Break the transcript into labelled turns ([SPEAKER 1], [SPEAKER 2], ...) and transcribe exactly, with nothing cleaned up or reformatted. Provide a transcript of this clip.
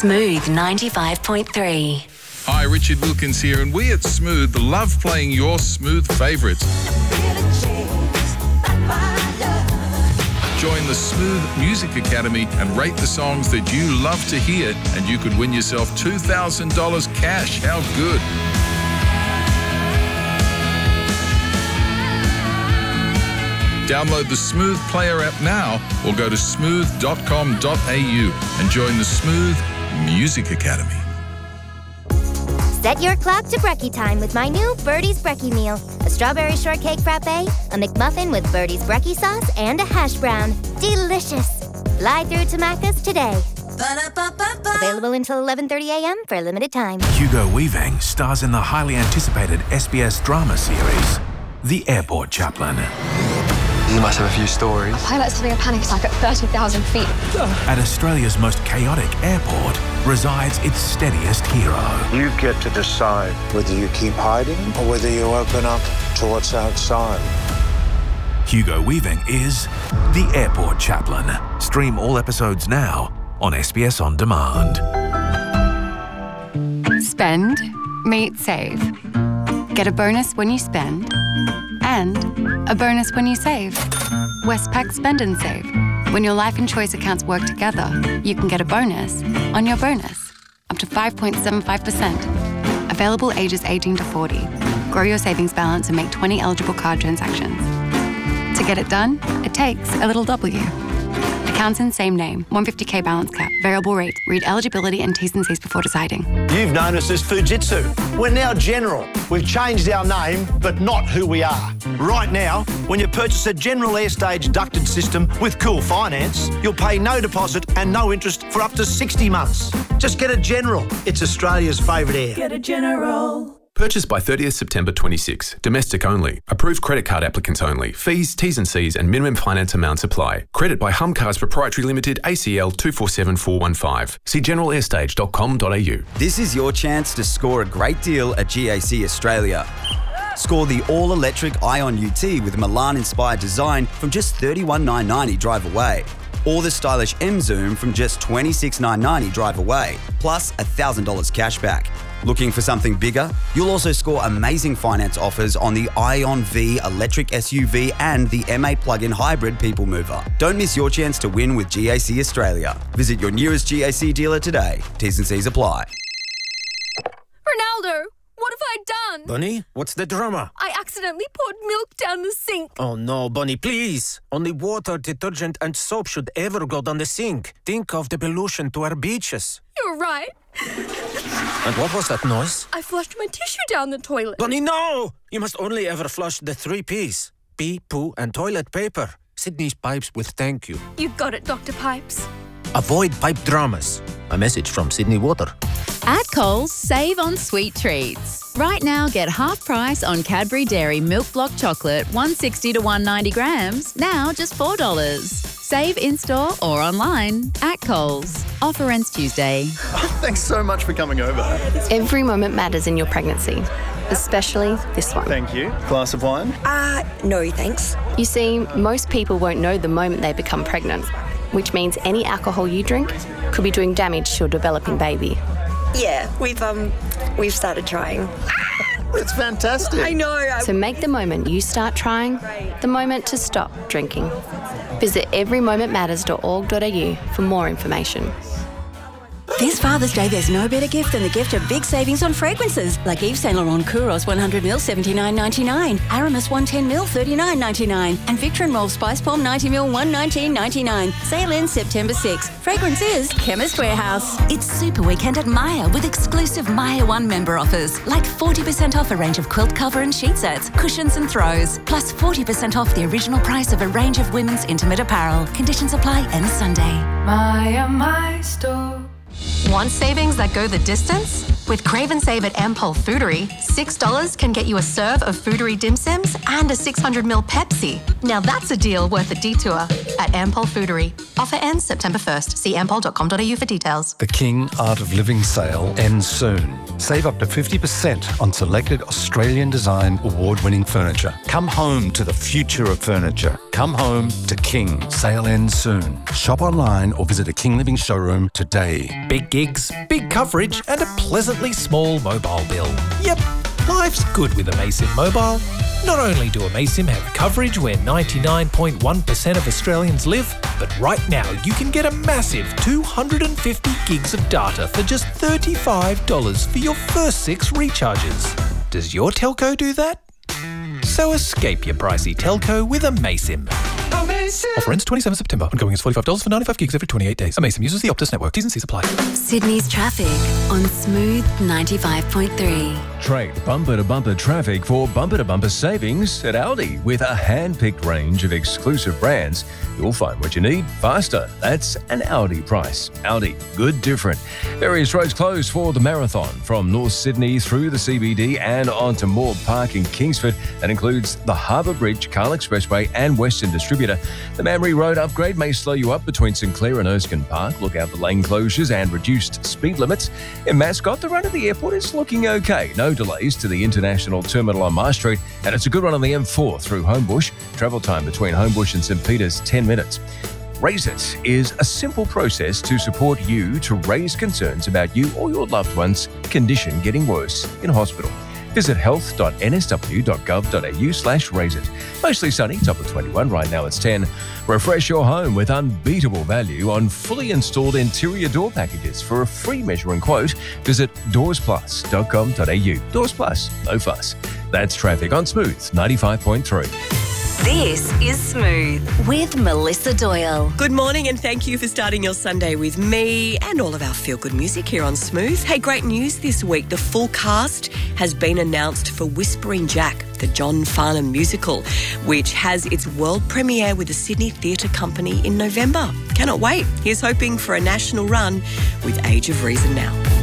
[SPEAKER 1] Smooth ninety-five point three.
[SPEAKER 2] Hi, Richard Wilkins here, and we at Smooth love playing your Smooth favourites. Join the Smooth Music Academy and rate the songs that you love to hear, and you could win yourself two thousand dollars cash. How good? Download the Smooth Player app now or go to smooth dot com dot a u and join the Smooth Music Academy.
[SPEAKER 3] Set your clock to brekkie time with my new Birdie's Brekkie meal. A strawberry shortcake frappe, a McMuffin with Birdie's Brekkie sauce, and a hash brown. Delicious. Fly through to Macca's today. Ba-da-ba-ba-ba. Available until eleven thirty a.m. for a limited time.
[SPEAKER 4] Hugo Weaving stars in the highly anticipated S B S drama series, The Airport Chaplain.
[SPEAKER 5] You must have a few stories.
[SPEAKER 6] Pilot's having a panic attack at thirty thousand feet.
[SPEAKER 4] At Australia's most chaotic airport resides its steadiest hero.
[SPEAKER 7] You get to decide whether you keep hiding or whether you open up to what's outside.
[SPEAKER 4] Hugo Weaving is The Airport Chaplain. Stream all episodes now on S B S On Demand.
[SPEAKER 8] Spend, meet, save. Get a bonus when you spend. And a bonus when you save. Westpac Spend and Save. When your life and choice accounts work together, you can get a bonus on your bonus, up to five point seven five percent. Available ages eighteen to forty. Grow your savings balance and make twenty eligible card transactions. To get it done, it takes a little W. Accounts in same name, one hundred fifty thousand balance cap, variable rate. Read eligibility and T's and C's before deciding.
[SPEAKER 9] You've known us as Fujitsu. We're now General. We've changed our name, but not who we are. Right now, when you purchase a General Airstage ducted system with Cool Finance, you'll pay no deposit and no interest for up to sixty months. Just get a General. It's Australia's favourite air.
[SPEAKER 10] Get a General.
[SPEAKER 11] Purchased by thirtieth September twenty-six. Domestic only. Approved credit card applicants only. Fees, T's and C's and minimum finance amounts apply. Credit by Hum Cars Proprietary Limited, A C L two four seven four one five. See general airstage dot com dot a u.
[SPEAKER 12] This is your chance to score a great deal at G A C Australia. Score the all-electric Ion U T with Milan-inspired design from just thirty-one thousand nine hundred ninety drive away. Or the stylish M Zoom from just twenty-six thousand nine hundred ninety drive away, plus one thousand dollars cash back. Looking for something bigger? You'll also score amazing finance offers on the Ion V electric S U V and the M A plug-in hybrid people mover. Don't miss your chance to win with G A C Australia. Visit your nearest G A C dealer today. T's and C's apply.
[SPEAKER 13] Ronaldo, what have I done?
[SPEAKER 14] Bunny, what's the drama?
[SPEAKER 13] I accidentally poured milk down the sink.
[SPEAKER 14] Oh no, Bunny, please. Only water, detergent and soap should ever go down the sink. Think of the pollution to our beaches.
[SPEAKER 13] You're right.
[SPEAKER 14] And what was that noise?
[SPEAKER 13] I flushed my tissue down the toilet.
[SPEAKER 14] Bunny, no! You must only ever flush the three P's. Pee, poo and toilet paper. Sydney's Pipes with thank you.
[SPEAKER 13] You got it, Doctor Pipes.
[SPEAKER 14] Avoid pipe dramas. A message from Sydney Water.
[SPEAKER 15] At Coles, save on sweet treats. Right now, get half price on Cadbury Dairy Milk Block Chocolate, one hundred sixty to one hundred ninety grams, now just four dollars. Save in-store or online at Coles. Offer ends Tuesday.
[SPEAKER 16] Oh, thanks so much for coming over.
[SPEAKER 17] Every moment matters in your pregnancy, especially this one.
[SPEAKER 16] Thank you. Glass of wine?
[SPEAKER 17] Uh, no thanks. You see, most people won't know the moment they become pregnant, which means any alcohol you drink could be doing damage to your developing baby.
[SPEAKER 18] Yeah, we've um, we've started trying.
[SPEAKER 16] It's fantastic.
[SPEAKER 18] I know. I'm...
[SPEAKER 17] So make the moment you start trying the moment to stop drinking. Visit every moment matters dot org dot a u for more information.
[SPEAKER 19] This Father's Day, there's no better gift than the gift of big savings on fragrances, like Yves Saint Laurent Kouros one hundred milliliters seventy-nine ninety-nine, Aramis one hundred ten milliliters thirty-nine ninety-nine, and Victor and Rolf Spice Palm ninety milliliters one hundred nineteen ninety-nine. Sale ends September sixth. Fragrance is Chemist Warehouse.
[SPEAKER 20] It's Super Weekend at Myer with exclusive Myer One member offers, like forty percent off a range of quilt cover and sheet sets, cushions and throws, plus forty percent off the original price of a range of women's intimate apparel. Conditions apply end Sunday.
[SPEAKER 21] Myer, my store.
[SPEAKER 22] Want savings that go the distance? With Crave and Save at Ampol Foodery, six dollars can get you a serve of Foodery dim sims and a six hundred milliliter Pepsi. Now that's a deal worth a detour at Ampol Foodery. Offer ends September first. See ampol dot com dot a u for details.
[SPEAKER 23] The King Art of Living sale ends soon. Save up to fifty percent on selected Australian design award-winning furniture. Come home to the future of furniture. Come home to King. Sale ends soon. Shop online or visit a King Living showroom today.
[SPEAKER 24] Big gig
[SPEAKER 1] gigs, big coverage and a pleasantly small mobile bill. Yep, life's good with Amaysim Mobile. Not only do Amaysim have coverage where ninety-nine point one percent of Australians live, but right now you can get a massive two hundred fifty gigs of data for just thirty-five dollars for your first six recharges. Does your telco do that? So escape your pricey telco with Amaysim. Offer ends twenty-seventh of September. Ongoing is forty-five dollars for ninety-five gigs every twenty-eight days. Amaysim uses the Optus network. T's and C's apply.
[SPEAKER 2] Sydney's traffic on Smooth ninety-five point three.
[SPEAKER 10] Trade bumper-to-bumper traffic for bumper-to-bumper savings at Aldi. With a hand-picked range of exclusive brands, you'll find what you need faster. That's an Aldi price. Aldi, good different. Various roads closed for the marathon from North Sydney through the C B D and on to Moore Park in Kingsford. That includes the Harbour Bridge, Carl Expressway and Western Distributor. The Mamre Road upgrade may slow you up between St Clair and Erskine Park. Look out for lane closures and reduced speed limits. In Mascot, the run to the airport is looking okay. No delays to the International Terminal on Mars Street, and it's a good run on the M four through Homebush. Travel time between Homebush and St Peters, ten minutes. Raise It is a simple process to support you to raise concerns about you or your loved one's condition getting worse in hospital. Visit health dot n s w dot gov dot a u slash raise it. Mostly sunny, top of twenty-one, right now it's ten. Refresh your home with unbeatable value on fully installed interior door packages. For a free measuring quote, visit doors plus dot com dot a u. Doors Plus, no fuss. That's traffic on Smooth ninety-five point three.
[SPEAKER 2] This is Smooth with Melissa Doyle.
[SPEAKER 24] Good morning and thank you for starting your Sunday with me and all of our feel-good music here on Smooth. Hey, great news this week. The full cast has been announced for Whispering Jack, the John Farnham musical, which has its world premiere with the Sydney Theatre Company in November. Cannot wait. Here's hoping for a national run with Age of Reason now.